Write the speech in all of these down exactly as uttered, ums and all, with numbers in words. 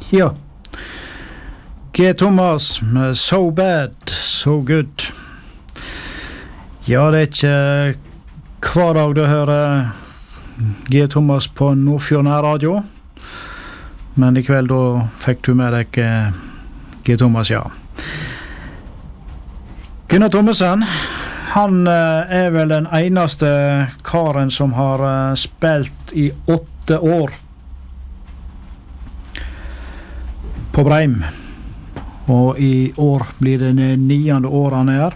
Ja. G. Thomas med So Bad, So Good. Ja, det er ikke hver dag du hører G. Thomas på Nordfjord Radio, men i kveld da fikk du med deg G. Thomas, ja. Gunnar Thommessen, han er vel den eneste karen som har spilt i åtte år på Breim. Og i år blir det niende år han er.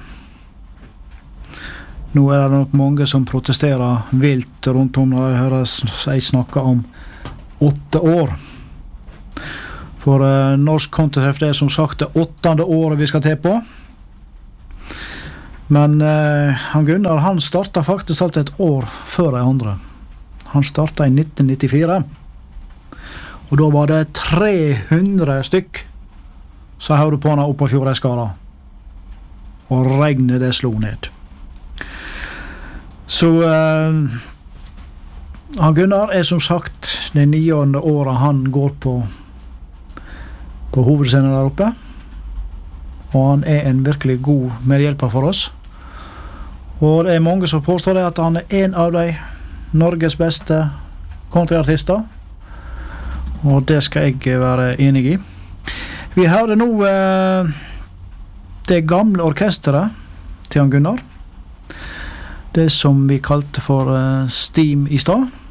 Nå er det nok mange som protesterer vilt rundt om når de hører seg snakke om åtte år. For uh, norsk kontetreff det er som sagt det åttende året vi skal til på. Men uh, han Gunnar, han startet faktisk alt et år før de andre. Han startet i nitten nittifire. Og da var det tre hundre stykk så hørte på han oppe på Fjordeskala. Og regnet det slo ned. Så uh, han Gunnar er som sagt det niende året han går på på hovedscenen der oppe. Og han er en virkelig god medhjelper for oss. Og det er mange som påstår det at han er en av de Norges beste countryartister. Og det skal jeg være enig i. Vi hørte nå eh, det gamle orkesteret til han Gunnar. Det som vi kalte for eh, Steam i stad.